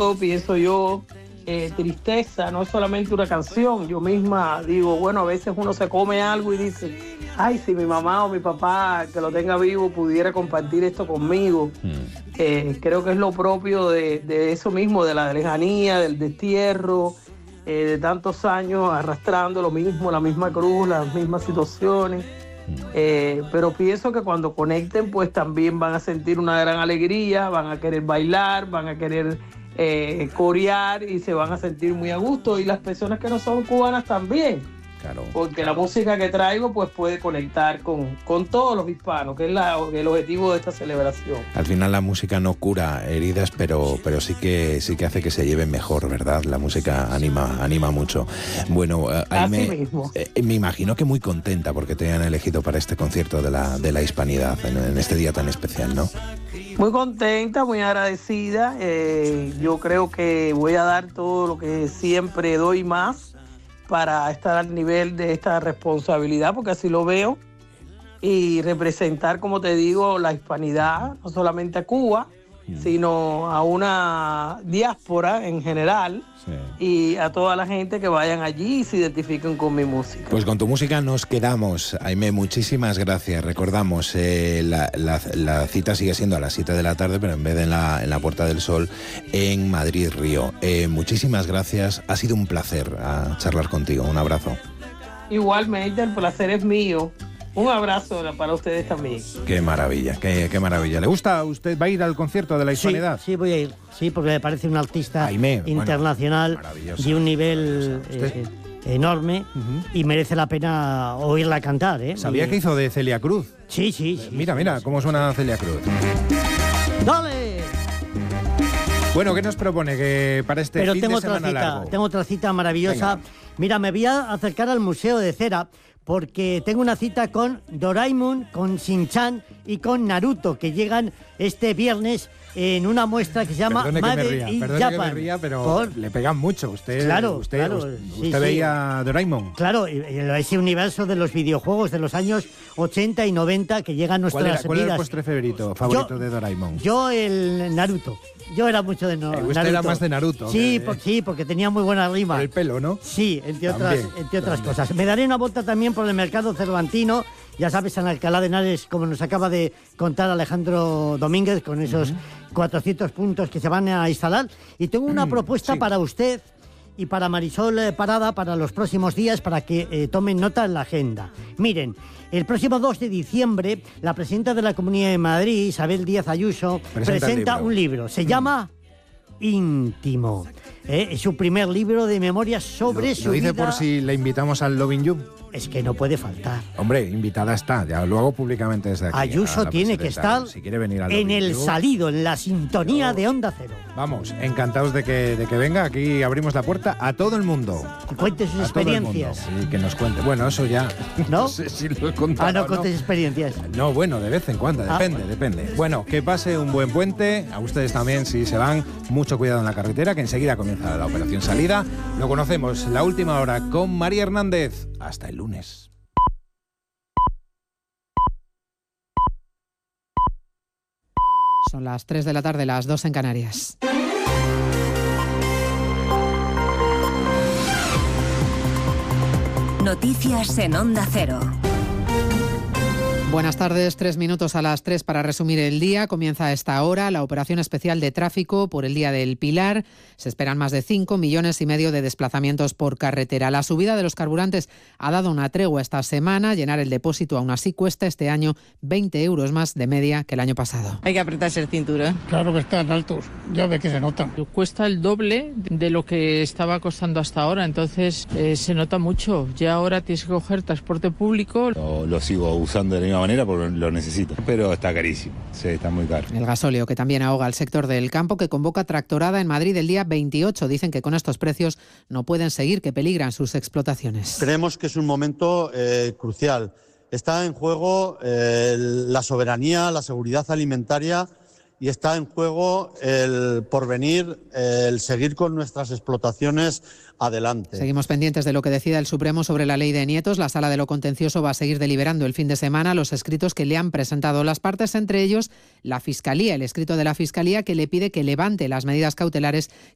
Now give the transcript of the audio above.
todo, pienso yo, tristeza, no es solamente una canción. Yo misma digo, bueno, a veces uno se come algo y dice, ay, si mi mamá o mi papá, que lo tenga vivo, pudiera compartir esto conmigo. Creo que es lo propio de eso mismo, de la lejanía, del destierro, de tantos años arrastrando lo mismo, la misma cruz, las mismas situaciones. Pero pienso que cuando conecten, pues también van a sentir una gran alegría, van a querer bailar, van a querer corear y se van a sentir muy a gusto. Y las personas que no son cubanas también, claro, porque la música que traigo pues puede conectar con todos los hispanos, que es el objetivo de esta celebración. Al final la música no cura heridas, pero sí que hace que se lleven mejor, ¿verdad? La música anima mucho. Bueno, me imagino que muy contenta porque te han elegido para este concierto de la hispanidad en este día tan especial, ¿no? Muy contenta, muy agradecida. Yo creo que voy a dar todo lo que siempre doy más para estar al nivel de esta responsabilidad, porque así lo veo, y representar, como te digo, la hispanidad, no solamente a Cuba, sino a una diáspora en general, y a toda la gente que vayan allí y se identifiquen con mi música. Pues con tu música nos quedamos. Aimé, muchísimas gracias. Recordamos, la cita sigue siendo a las 7 de la tarde, pero en vez de en la Puerta del Sol, en Madrid Río. Muchísimas gracias. Ha sido un placer charlar contigo. Un abrazo. Igualmente, el placer es mío. Un abrazo para ustedes también. Qué maravilla, qué maravilla. ¿Le gusta? ¿Usted va a ir al concierto de la hispanidad? Sí, voy a ir. Sí, porque me parece un artista internacional de un nivel enorme y merece la pena oírla cantar. ¿Sabía que hizo de Celia Cruz? Sí. Mira cómo suena Celia Cruz. ¡Dale! Bueno, ¿qué nos propone que para este fin de semana largo? Tengo otra cita maravillosa. Venga. Mira, me voy a acercar al Museo de Cera, porque tengo una cita con Doraemon, con Shin-Chan y con Naruto, que llegan este viernes en una muestra que se llama Made in Japan. Que me ría, pero le pegan mucho. Usted veía Doraemon. Claro, ese universo de los videojuegos de los años 80 y 90 que llegan a nuestras vidas. ¿Cuál era el postre favorito de Doraemon? Yo el Naruto. Yo era mucho de Naruto. Usted era más de Naruto. Sí, porque tenía muy buena rima. Por el pelo, ¿no? Sí, entre otras cosas. Me daré una vuelta también por el mercado cervantino. Ya sabes, en Alcalá de Henares, como nos acaba de contar Alejandro Domínguez, con esos 400 puntos que se van a instalar. Y tengo una propuesta para usted y para Marisol Parada para los próximos días, para que tomen nota en la agenda. Miren, el próximo 2 de diciembre, la presidenta de la Comunidad de Madrid, Isabel Díaz Ayuso, presenta un libro. Se llama Íntimo. Es su primer libro de memorias sobre su vida. ¿Lo dice por si le invitamos al Loving You? Es que no puede faltar. Hombre, invitada está, ya lo hago públicamente desde aquí. Ayuso tiene que estar si quiere venir al en el salido, en la sintonía de Onda Cero. Vamos, encantados de que venga. Aquí abrimos la puerta a todo el mundo. Que cuente sus experiencias. Sí, que nos cuente. Bueno, eso ya. ¿No? sé si lo he contado. No cuentes experiencias. No, bueno, de vez en cuando, depende. Bueno, que pase un buen puente. A ustedes también, si se van, mucho cuidado en la carretera, que enseguida comienza la operación salida. Lo conocemos, la última hora con María Hernández. Hasta el lunes. Son las 3 de la tarde, las 2 en Canarias. Noticias en Onda Cero. Buenas tardes, 3 minutos a las 3 para resumir el día. Comienza a esta hora la operación especial de tráfico por el Día del Pilar. Se esperan más de 5,5 millones de desplazamientos por carretera. La subida de los carburantes ha dado una tregua esta semana. Llenar el depósito aún así cuesta este año 20 euros más de media que el año pasado. Hay que apretarse el cinturón. Claro que están altos, ya ve que se notan. Cuesta el doble de lo que estaba costando hasta ahora, entonces se nota mucho. Ya ahora tienes que coger transporte público. Lo sigo usando de la misma manera porque lo necesito, pero está carísimo, sí, está muy caro. El gasóleo, que también ahoga al sector del campo, que convoca tractorada en Madrid el día 28. Dicen que con estos precios no pueden seguir, que peligran sus explotaciones. Creemos que es un momento crucial. Está en juego la soberanía, la seguridad alimentaria, y está en juego el porvenir, el seguir con nuestras explotaciones adelante. Seguimos pendientes de lo que decida el Supremo sobre la ley de nietos. La Sala de lo Contencioso va a seguir deliberando el fin de semana los escritos que le han presentado las partes, entre ellos la Fiscalía, el escrito de la Fiscalía que le pide que levante las medidas cautelares